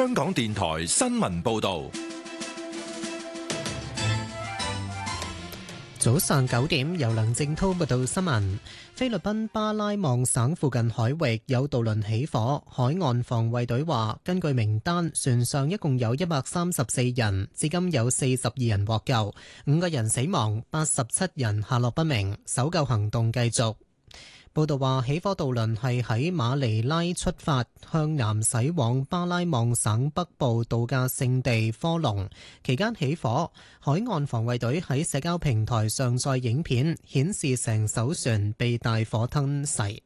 香港電台新聞報道。 早上9點，由梁正滔報道新聞。菲律賓巴拉望省附近海域有渡輪起火，海岸防衛隊話，根據名單，船上一共有134人，至今有42人獲救，5個人死亡，87人下落不明，搜救行動繼續。報道話，起火渡輪係喺馬尼拉出發，向南駛往巴拉望省北部度假勝地科隆。期間起火，海岸防衛隊喺社交平台上載影片，顯示成艘船被大火吞噬。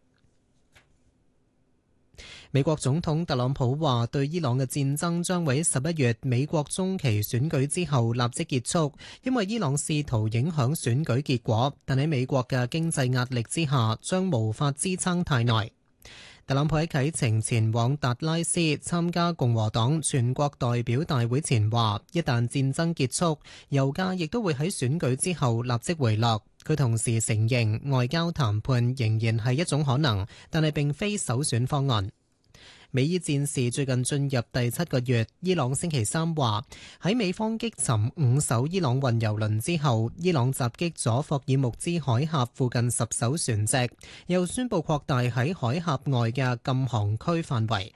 美國總統特朗普話，對伊朗嘅戰爭將會喺11月美國中期選舉之後立即結束，因為伊朗試圖影響選舉結果，但喺美國嘅經濟壓力之下，將無法支撐太耐。特朗普喺啟程前往達拉斯參加共和黨全國代表大會前話，一旦戰爭結束，油價亦都會喺選舉之後立即回落。佢同時承認外交談判仍然係一種可能，但係並非首選方案。美伊戰事最近進入第7個月，伊朗星期三話喺美方擊沉5艘伊朗運油輪之後，伊朗襲擊咗霍爾木茲海峽附近10艘船隻，又宣布擴大喺海峽外嘅禁航區範圍。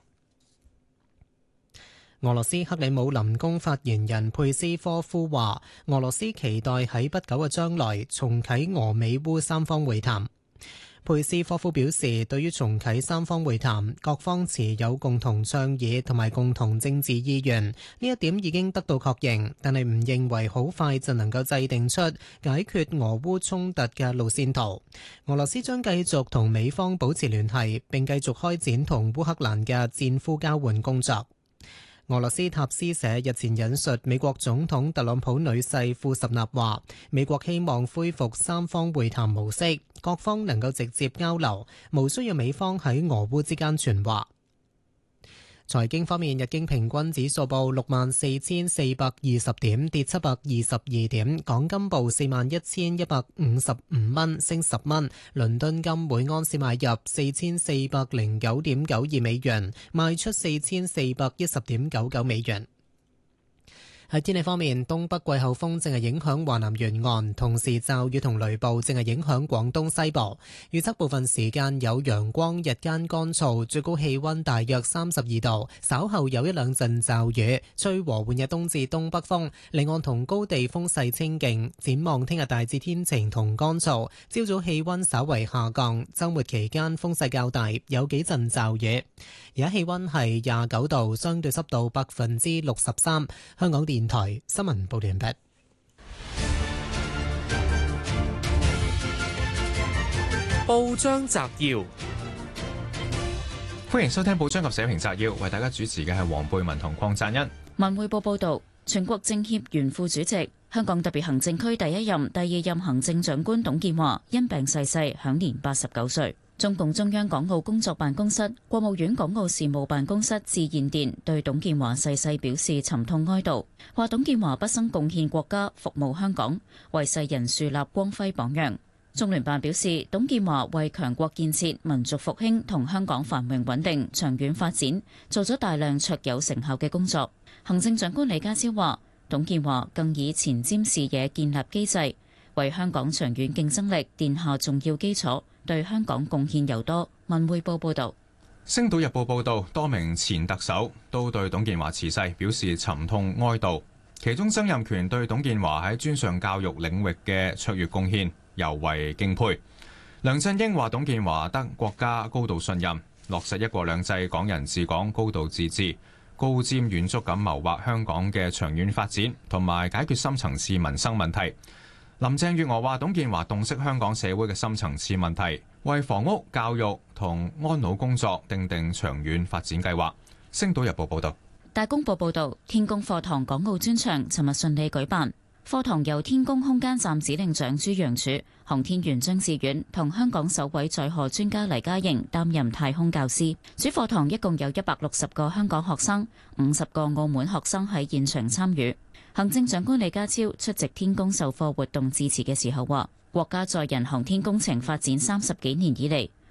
俄羅斯克里姆林宮發言人佩斯科夫話，俄羅斯期待喺不久嘅將來重啟俄美烏三方會談。佩斯科夫表示，對於重啟三方會談，各方持有共同倡議同埋共同政治意願，呢一點已經得到確認，但係唔認為好快就能夠制定出解決俄烏衝突嘅路線圖。俄羅斯將繼續同美方保持聯繫，並繼續開展同烏克蘭嘅戰俘交換工作。俄羅斯塔斯社日前引述美國總統特朗普女婿庫什納話，美國希望恢復三方會談模式，各方能夠直接交流，無需要美方喺俄烏之間傳話。財經方面，日經平均指數報64,420點，跌722點；港金報41,155蚊，升10蚊；倫敦金每盎司買入4409.92美元，賣出4410.99美元。喺天氣方面，東北季候風正係影響華南沿岸，同時驟雨同雷暴正係影響廣東西部。預測部分時間有陽光，日間乾燥，最高氣溫大約32度。稍後有一兩陣驟雨，吹和緩嘅東至東北風，離岸同高地風勢清勁。展望聽日大致天晴同乾燥，朝早氣溫稍為下降，週末期間風勢較大，有幾陣驟雨。而家氣溫係29度，相對濕度63%。香港電台新聞報道完畢。 報章摘要，歡迎收聽報章及社評摘要，為大家主持嘅係黃貝文同鄺贊恩。 文匯報報道，全國政協原副主席、香港特別行政區第一任、第二任行政長官董建華因病逝世，享年89歲。中共中央港澳工作辦公室、國務院港澳事務辦公室致唁電，對董建華逝世表示沉痛哀悼，話董建華畢生貢獻國家、服務香港，為世人樹立光輝榜樣。中聯辦表示，董建華為強國建設、民族復興同香港繁榮穩定長遠發展做咗大量卓有成效嘅工作。行政長官李家超話，董建華更以前瞻視野建立機制，為香港長遠競爭力奠下重要基礎，對香港貢獻尤多。文匯報報道。 星島日報報道，多名前特首都對董建華辭世表示沉痛哀悼，其中曾蔭權對董建華喺專上教育領域嘅卓越貢獻尤為敬佩。梁振英話董建華得國家高度信任，落實一國兩制、港人治港、高度自治，高瞻遠矚咁謀劃香港嘅長遠發展同埋解決深層次民生問題。林鄭月娥話董建華洞悉香港社會嘅深層次問題，為房屋、教育同安老工作訂定長遠發展計劃。星島日報報道。 大公報報道，天宮課堂港澳專場尋日順利舉辦。課堂由天宮空間站指令長朱楊柱、航天員張志遠同香港首位載荷專家黎嘉瑩擔任太空教師。主課堂一共有160個香港學生、50個澳門學生喺現場參與。行政長官李家超出席天宮授課活動致辭嘅時候話，國家載人航天工程發展30幾年以嚟，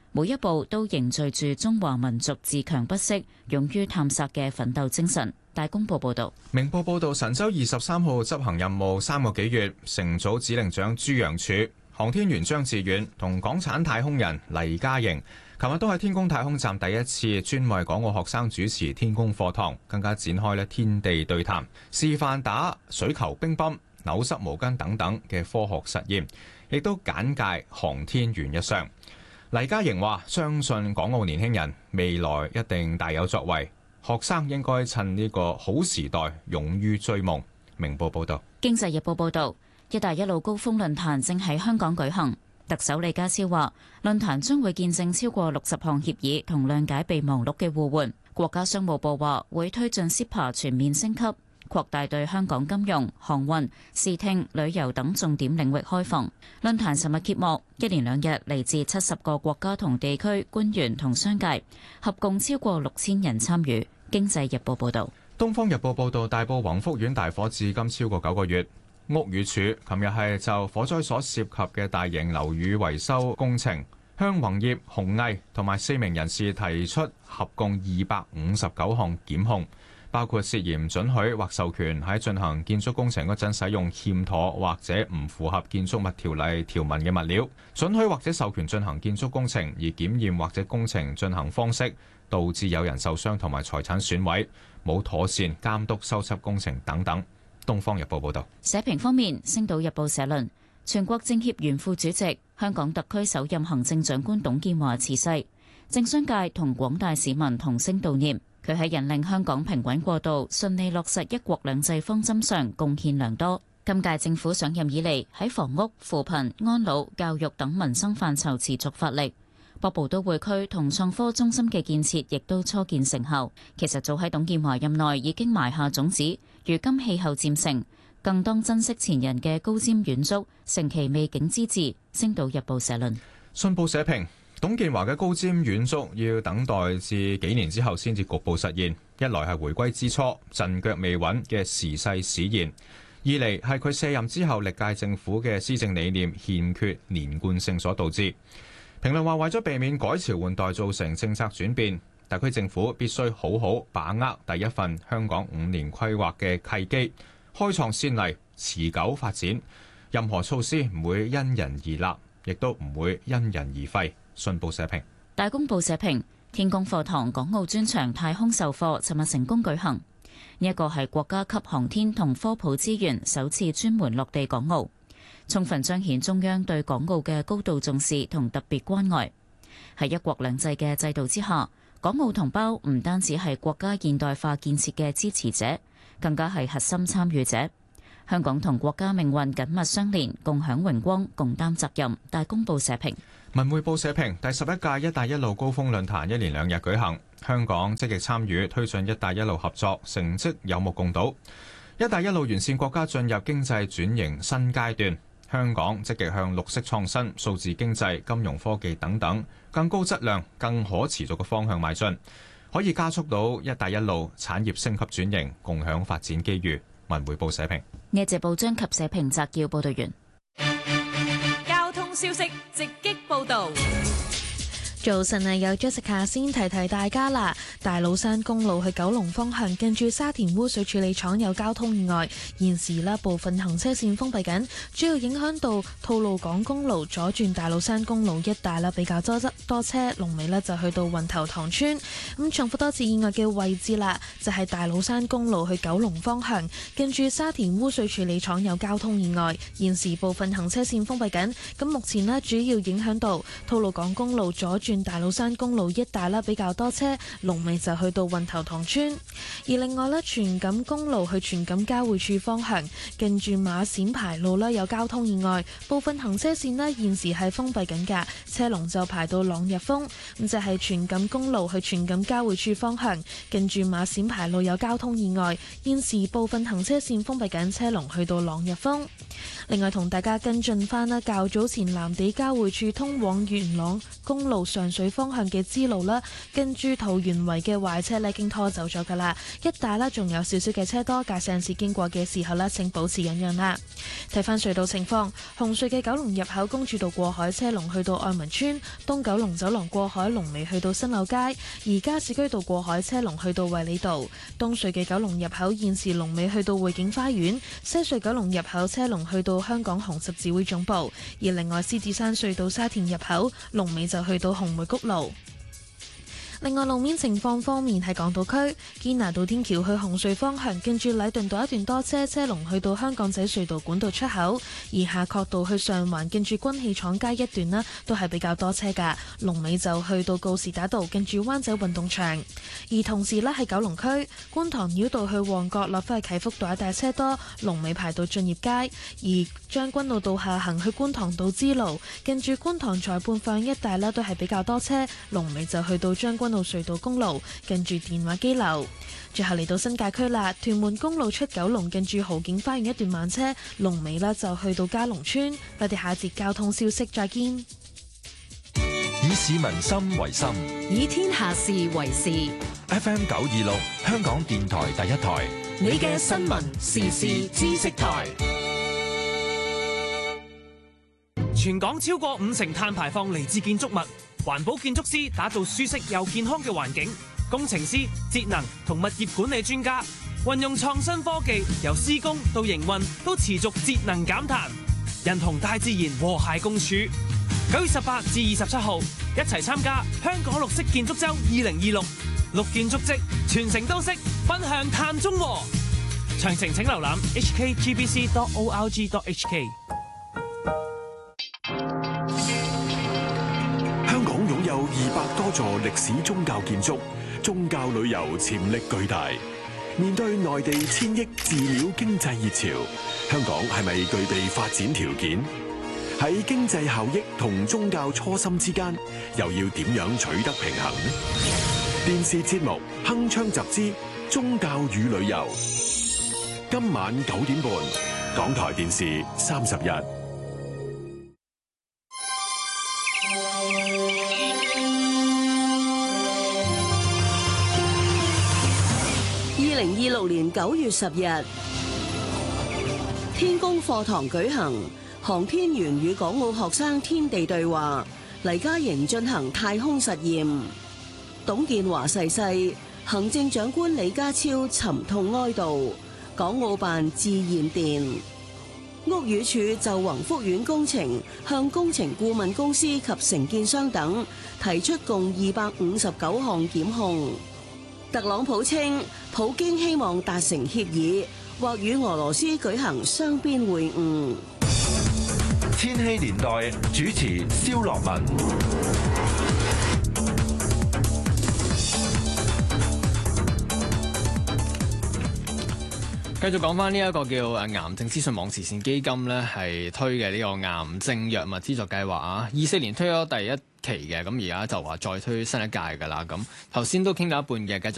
每一步都凝聚住中華民族自強不息、勇於探索嘅奮鬥精神。大公報報導， 明報報導，神舟23號執行任務3個幾月，乘組指令長朱楊柱、航天員張志遠同港產太空人黎嘉瑩，琴日都喺天宮太空站第一次專為港澳學生主持天宮課堂，更加展開天地對談，示範打水球、乒乓、扭濕毛巾等等嘅科學實驗，亦都簡介航天員一相。黎嘉瑩話：相信港澳年輕人未來一定大有作為，學生應該趁呢個好時代勇於追夢。明報報道。 經濟日報報導，一帶一路高峰論壇正喺香港舉行。特首李家超話，論壇將會見證超過60項協議同諒解備忘錄嘅互換。國家商務部話會推進 CEPA 全面升級，擴大對香港金融、航運、視聽、旅遊等重點領域開放。論壇尋日揭幕，一連2日嚟自70個國家同地區官員同商界，合共超過6000人參與。經濟日報報導。 東方日報報導，大埔宏福苑大火至今超過9個月。屋宇署琴日係就火災所涉及嘅大型樓宇維修工程，向宏業、宏毅同埋4名人士提出合共259項檢控，包括涉嫌准許或授權喺進行建築工程嗰陣使用欠妥或者唔符合建築物條例條文嘅物料，准許或者授權進行建築工程而檢驗或者工程進行方式導致有人受傷同埋財產損毀，冇妥善監督修葺工程等等。東方日報報道。 社評方面，星島日報社論：全國政協原副主席、香港特區首任行政長官董建華辭世，政商界同廣大市民同聲悼念。佢喺引領香港平穩過渡、順利落實一國兩制方針上貢獻良多。今屆政府上任以嚟，喺房屋、扶貧、安老、教育等民生範疇持續發力。北部都會區同創科中心嘅建設亦都初見成效。其實早喺董建華任內已經埋下種子，如今氣候漸成，更當珍惜前人嘅高瞻遠矚、成其未竟之志。星島日報社論。 信報社評：董建華嘅高瞻遠矚要等待至幾年之後先至局部實現，一來係回歸之初陣腳未穩嘅時勢使然，二嚟係佢卸任之後歷屆政府嘅施政理念欠缺連貫性所導致。評論話，為咗避免改朝換代造成政策轉變，特區政府必須好好把握第一份香港5年規劃嘅契機，開創先例，持久發展。任何措施唔會因人而立，亦都唔會因人而廢。信報社評。 大公報社評：天宮課堂港澳專場太空授課尋日成功舉行，呢一個係國家級航天同科普資源首次專門落地港澳，充分彰顯中央對港澳嘅高度重視同特別關愛。喺一國兩制嘅制度之下，港澳同胞唔單止係國家現代化建設嘅支持者，更加係核心參與者。香港同國家命運緊密相連，共享榮光，共擔責任。大公報社評。 文匯報社評：第11屆一帶一路高峰論壇一連2日舉行，香港積極參與推進一帶一路合作，成績有目共睹。一帶一路沿線國家進入經濟轉型新階段，香港積極向綠色創新、數字經濟、金融科技等等更高質量、更可持續嘅方向邁進，可以加速到一帶一路產業升級轉型，共享發展機遇。文匯報社評。 呢隻報章及社評摘要報道完。 交通消息直擊報道。 早晨啊，有 Jessica 先提提大家啦。大老山公路去九龍方向，近住沙田污水處理廠有交通意外，現時部分行車線封閉緊，主要影響到吐露港公路左轉大老山公路一帶比較多車，龍尾就去到運頭塘村。咁重複多次意外嘅位置啦，就係大老山公路去九龍方向，近住沙田污水處理廠有交通意外，現時部分行車線封閉緊。咁目前主要影響到吐露港公路左轉大老山公路一帶比較多車，龍尾就去到運頭塘村。而另外荃錦公路去荃錦交匯處方向，近住馬閃牌路有交通意外，部分行車線現時係封閉緊㗎，車龍就排到朗日峰。咁就係荃錦公路去荃錦交匯處方向，近住馬閃牌路有交通意外，現時部分行車線封閉緊，車龍去到朗日峰。另外同大家跟進返較早前藍地交匯處通往元朗公路上上水方向嘅支路啦，跟住桃園圍嘅壞車呢已經拖走咗噶啦，一帶呢仲有少少嘅車多，駕駛人士經過嘅時候呢請保持忍讓啦。睇翻隧道情況，紅隧嘅九龍入口公主道過海車龍去到愛民村，東九龍走廊過海龍尾去到新柳街，而加士居道過海車龍去到衛理道。東隧嘅九龍入口現時龍尾去到匯景花園，西隧九龍入口車龍去到香港紅十字會總部，而另外獅子山隧道沙田入口龍尾就去到紅梅谷路。另外路面情況方面，喺港島區堅拿道天橋去紅隧方向，近住禮頓道一段多車，車龍去到香港仔隧道管道出口；而夏慤道去上環，近住軍器廠街一段呢都係比較多車㗎，龍尾就去到告士打道，近住灣仔運動場。而同時呢，喺九龍區觀塘繞道去旺角落返去啟福道一帶車多，龍尾排到駿業街；而將軍澳道下行去觀塘道支路，近住觀塘裁判法院一帶呢都係比較多車，龍尾就去到將軍澳隧道公路，近住電話機樓。最後嚟到新界區啦，屯門公路出九龍，近住豪景花園一段慢車，龍尾呢就去到嘉龍村。我哋下節交通消息再見。 以市民心為心， 以天下事為事。 FM 926，香港電台第一台， 你嘅新聞時事知識台。 全港超過50%碳排放嚟自建築物，環保建築師打造舒適又健康嘅環境，工程師、節能同物業管理專家運用創新科技，由施工到營運都持續節能減碳，人同大自然和諧共處。9月18至27號，一齊參加香港綠色建築周2026，綠建築跡，全城都識，奔向碳中和。詳情請瀏覽 hkgbc.org.hk。 香港擁有200多座歷史宗教建築，宗教旅遊潛力巨大。面對內地1000億寺廟經濟熱潮，香港係咪具備發展條件？喺經濟效益同宗教初心之間，又要點樣取得平衡呢？電視節目《鏗鏘集之宗教與旅遊》，今晚9點半，港台電視30日。 2026年9月10日，天宮課堂舉行，航天員與港澳學生天地對話，黎嘉瑩進行太空實驗。董建華逝世，行政長官李家超沉痛哀悼，港澳辦致唁電。屋宇署就宏福苑工程向工程顧問公司及承建商等提出共259項檢控。特朗普稱，普京希望達成協議，或與俄羅斯舉行雙邊會晤。 千禧年代主持蕭樂文。 繼續講翻呢一個叫癌症資訊網慈善基金咧，係推嘅呢個癌症藥物資助計劃啊，24年推咗第一期嘅，咁而家就話再推新一屆㗎啦。咁頭先都傾到一半嘅，繼續。